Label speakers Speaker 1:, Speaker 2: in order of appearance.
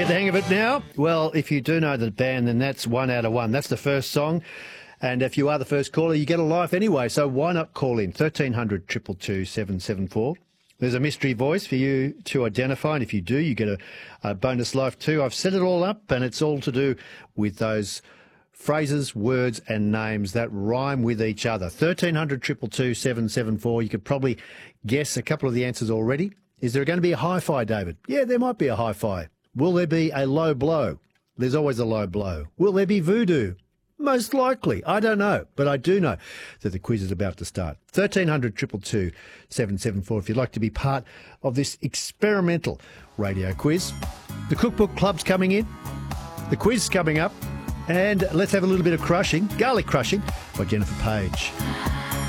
Speaker 1: get the hang of it now? Well, if you do know the band, then that's 1 out of 1. That's the first song. And if you are the first caller, you get a life anyway. So why not call in? 1300 222 774. There's a mystery voice for you to identify. And if you do, you get a bonus life too. I've set it all up, and it's all to do with those phrases, words and names that rhyme with each other. 1300 222 774. You could probably guess a couple of the answers already. Is there going to be a hi-fi, David? Yeah, there might be a hi-fi. Will there be a low blow? There's always a low blow. Will there be voodoo? Most likely. I don't know, but I do know that the quiz is about to start. 1300 222 774 if you'd like to be part of this experimental radio quiz. The Cookbook Club's coming in. The quiz is coming up. And let's have a little bit of crushing, garlic crushing, by Jennifer Page.